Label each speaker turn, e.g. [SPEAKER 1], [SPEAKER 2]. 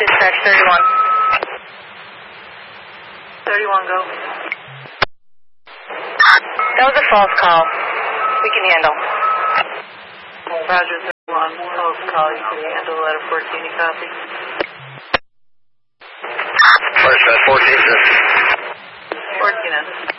[SPEAKER 1] Dispatch 31. 31, go. That was a false call. We can handle.
[SPEAKER 2] Roger, 31. False call. You can handle letter 14. You copy?
[SPEAKER 3] Where's that 14?
[SPEAKER 2] 14 in.